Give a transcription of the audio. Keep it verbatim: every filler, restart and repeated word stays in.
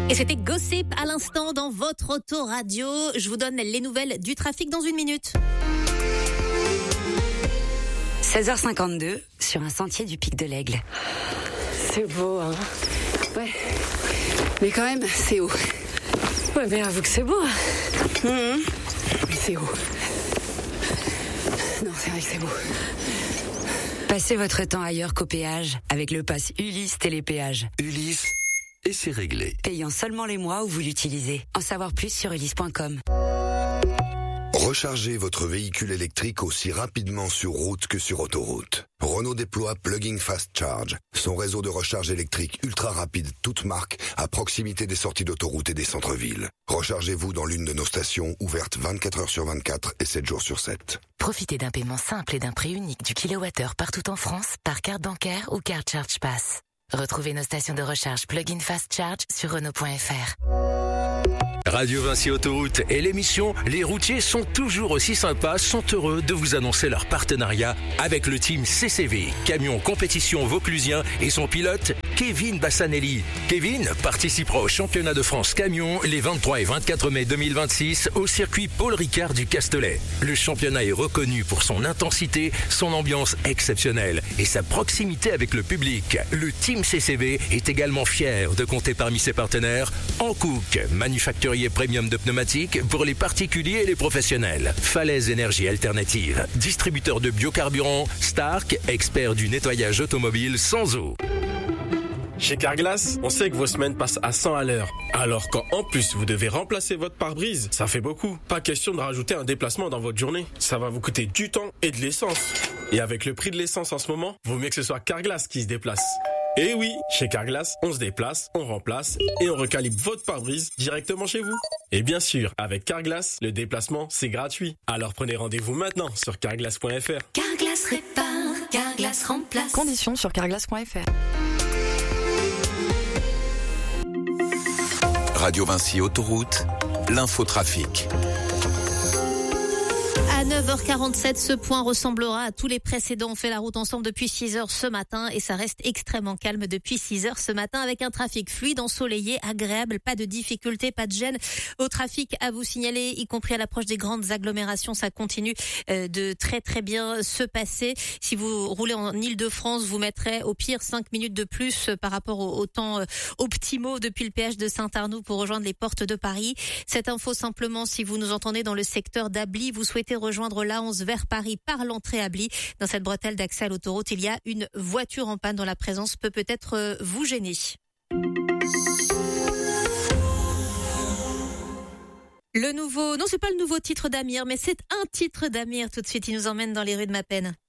Et c'était Gossip à l'instant dans votre autoradio. Je vous donne les nouvelles du trafic dans une minute. seize heures cinquante-deux sur un sentier du Pic de l'Aigle. C'est beau, hein. Ouais. Mais quand même, c'est haut. Ouais, mais avoue que c'est beau. Mmh. Mais c'est haut. Non, c'est vrai que c'est beau. Passez votre temps ailleurs qu'au péage avec le pass Ulysse Télépéage. Ulysse, et c'est réglé. Payant seulement les mois où vous l'utilisez. En savoir plus sur ulysse point com. Rechargez votre véhicule électrique aussi rapidement sur route que sur autoroute. Renault déploie Plug-in Fast Charge, son réseau de recharge électrique ultra rapide toute marque à proximité des sorties d'autoroute et des centres-villes. Rechargez-vous dans l'une de nos stations ouvertes vingt-quatre heures sur vingt-quatre et sept jours sur sept. Profitez d'un paiement simple et d'un prix unique du kilowattheure partout en France par carte bancaire ou carte Charge Pass. Retrouvez nos stations de recharge Plug-in Fast Charge sur Renault point F R. Radio Vinci Autoroute et l'émission Les routiers sont toujours aussi sympas sont heureux de vous annoncer leur partenariat avec le team C C V, camion compétition vauclusien et son pilote Kevin Bassanelli. Kevin participera au championnat de France camion les vingt-trois et vingt-quatre mai deux mille vingt-six au circuit Paul Ricard du Castellet. Le championnat est reconnu pour son intensité, son ambiance exceptionnelle et sa proximité avec le public. Le team C C V est également fier de compter parmi ses partenaires Hankook, manufacturier premium de pneumatiques pour les particuliers et les professionnels. Falaise Énergie Alternative, distributeur de biocarburant. Stark, expert du nettoyage automobile sans eau. Chez Carglass, on sait que vos semaines passent à cent à l'heure. Alors quand en plus vous devez remplacer votre pare-brise, ça fait beaucoup. Pas question de rajouter un déplacement dans votre journée. Ça va vous coûter du temps et de l'essence. Et avec le prix de l'essence en ce moment, vaut mieux que ce soit Carglass qui se déplace. Et oui, chez Carglass, on se déplace, on remplace et on recalibre votre pare-brise directement chez vous. Et bien sûr, avec Carglass, le déplacement, c'est gratuit. Alors prenez rendez-vous maintenant sur carglass point f r. Carglass répare, Carglass remplace. Conditions sur carglass point f r. Radio Vinci Autoroute, l'infotrafic. À neuf heures quarante-sept, ce point ressemblera à tous les précédents. On fait la route ensemble depuis six heures ce matin et ça reste extrêmement calme depuis six heures ce matin avec un trafic fluide, ensoleillé, agréable, pas de difficultés, pas de gêne au trafic à vous signaler, y compris à l'approche des grandes agglomérations. Ça continue de très très bien se passer. Si vous roulez en Île-de-France, vous mettrez au pire cinq minutes de plus par rapport aux, aux temps optimaux depuis le péage de Saint-Arnoux pour rejoindre les portes de Paris. Cette info simplement, si vous nous entendez dans le secteur d'Ably, vous souhaitez rejoindre l'A onze vers Paris par l'entrée Ably. Dans cette bretelle d'accès à l'autoroute, il y a une voiture en panne dont la présence peut peut-être vous gêner. Le nouveau, non c'est pas le nouveau titre d'Amir, mais c'est un titre d'Amir tout de suite, il nous emmène dans les rues de ma peine.